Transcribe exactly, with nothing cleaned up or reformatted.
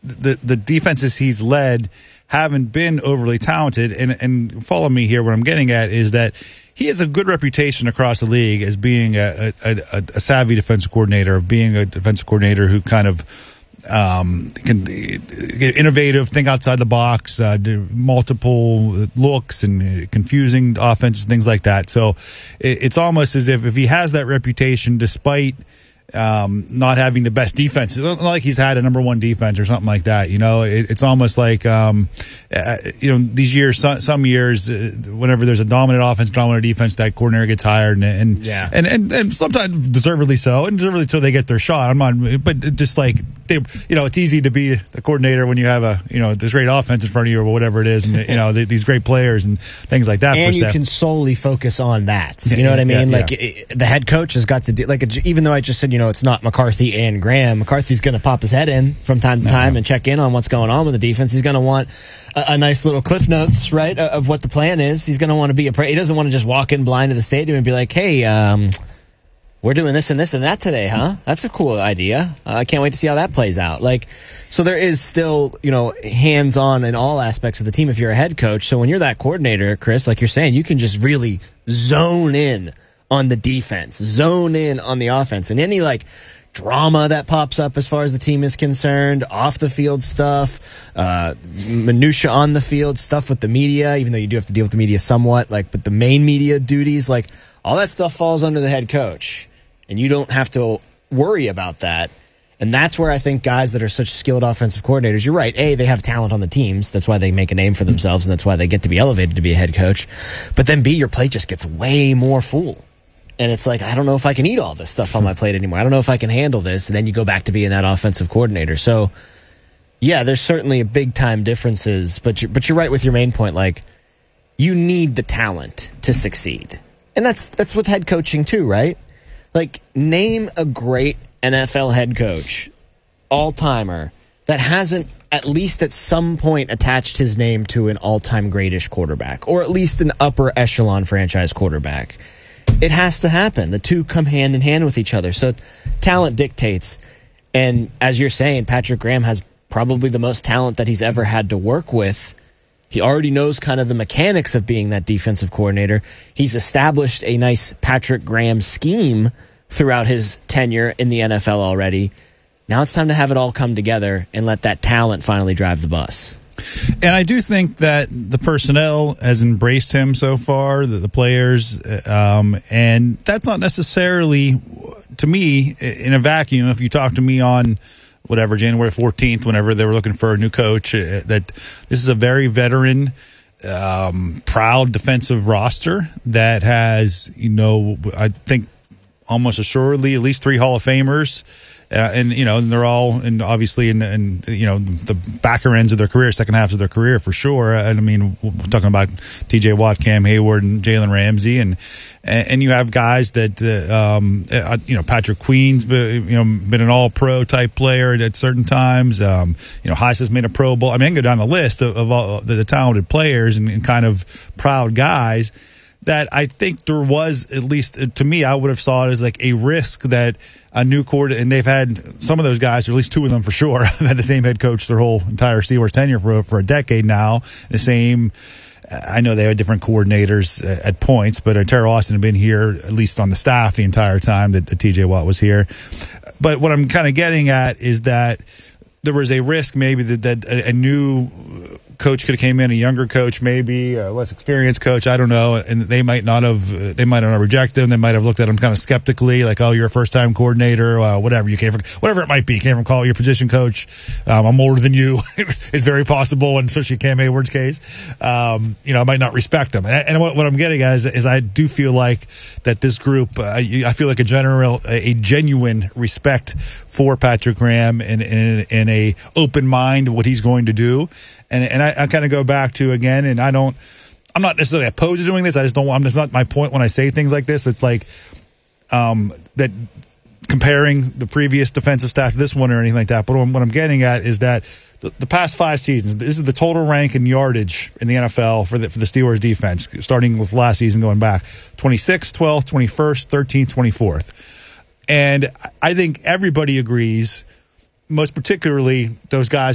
the the defenses he's led haven't been overly talented. And and follow me here. What I'm getting at is that he has a good reputation across the league as being a, a, a, a savvy defensive coordinator, of being a defensive coordinator who kind of um, can get innovative, think outside the box, uh, do multiple looks and confusing offenses, things like that. So it, it's almost as if if he has that reputation, despite Um, not having the best defense. It's not like he's had a number one defense or something like that. You know, it, it's almost like, um, uh, you know, these years, some, some years, uh, whenever there's a dominant offense, dominant defense, that coordinator gets hired, and and, yeah. and, and and sometimes deservedly so, and deservedly so they get their shot. I'm not, but just like they, you know, it's easy to be the coordinator when you have a, you know, this great offense in front of you or whatever it is, and you know the, these great players and things like that. And you can solely focus on that. You know what I mean? Yeah, like yeah. it, the head coach has got to do. Like even though I just said, you know, it's not McCarthy and Graham. McCarthy's going to pop his head in from time to time and check in on what's going on with the defense. He's going to want a, a nice little cliff notes, right, of what the plan is. He's going to want to be a. He doesn't want to just walk in blind to the stadium and be like, "Hey, um, we're doing this and this and that today, huh? That's a cool idea. Uh, I can't wait to see how that plays out." Like, so there is still, you know, hands on in all aspects of the team if you're a head coach. So when you're that coordinator, Chris, like you're saying, you can just really zone in on the defense, zone in on the offense, and any like drama that pops up as far as the team is concerned, off the field stuff, uh, minutia on the field, stuff with the media, even though you do have to deal with the media somewhat, like, but the main media duties, like all that stuff falls under the head coach, and you don't have to worry about that. And that's where I think guys that are such skilled offensive coordinators, you're right, A, they have talent on the teams. That's why they make a name for themselves, and that's why they get to be elevated to be a head coach. But then B, your plate just gets way more full. And it's like, I don't know if I can eat all this stuff on my plate anymore. I don't know if I can handle this. And then you go back to being that offensive coordinator. So, yeah, there's certainly big time differences. But you're, but you're right with your main point. Like, you need the talent to succeed. And that's that's with head coaching too, right? Like, name a great N F L head coach, all-timer, that hasn't at least at some point attached his name to an all-time greatish quarterback, or at least an upper echelon franchise quarterback. It has to happen. The two come hand in hand with each other. So talent dictates. And as you're saying, Patrick Graham has probably the most talent that he's ever had to work with. He already knows kind of the mechanics of being that defensive coordinator. He's established a nice Patrick Graham scheme throughout his tenure in the N F L already. Now it's time to have it all come together and let that talent finally drive the bus. And I do think that the personnel has embraced him so far, the, the players, um, and that's not necessarily, to me, in a vacuum. If you talk to me on whatever, January fourteenth, whenever they were looking for a new coach, uh, that this is a very veteran, um, proud defensive roster that has, you know, I think almost assuredly at least three Hall of Famers. Uh, and, you know, and they're all, and obviously, in, in, you know, the backer ends of their career, second halves of their career for sure. And I mean, we're talking about T J Watt, Cam Hayward, and Jalen Ramsey. And and you have guys that, uh, um, uh, you know, Patrick Queen's been, you know, been an all-pro type player at certain times. Um, you know, Heis has made a Pro Bowl. I mean, I can go down the list of, of all the, the talented players and, and kind of proud guys that I think there was, at least to me, I would have saw it as like a risk that a new coordinator, and they've had some of those guys, or at least two of them for sure, have had the same head coach their whole entire Steelers tenure for for a decade now. The same, I know they had different coordinators at points, but Terrell Austin had been here, at least on the staff, the entire time that, that T J Watt was here. But what I'm kind of getting at is that there was a risk maybe that, that a, a new coach could have came in, a younger coach, maybe a less experienced coach, I don't know, and they might not have, they might not have rejected him. They might have looked at him kind of skeptically, like, oh, you're a first-time coordinator, uh, whatever you came from, whatever it might be. You came from call your position coach. Um, I'm older than you. It's very possible, and especially Cam Hayward's case, um, you know, I might not respect him. And, and what, what I'm getting at is, is I do feel like that this group, uh, I feel like a general, a genuine respect for Patrick Graham and, and, and a open mind what he's going to do. And, and I, I kind of go back to, again, and I don't, I'm not necessarily opposed to doing this. I just don't want, it's not my point when I say things like this. It's like um, that comparing the previous defensive staff to this one or anything like that. But what I'm getting at is that the, the past five seasons, this is the total rank and yardage in the N F L for the, for the Steelers defense, starting with last season going back. twenty-sixth, twelfth, twenty-first, thirteenth, twenty-fourth. And I think everybody agrees, most particularly those guys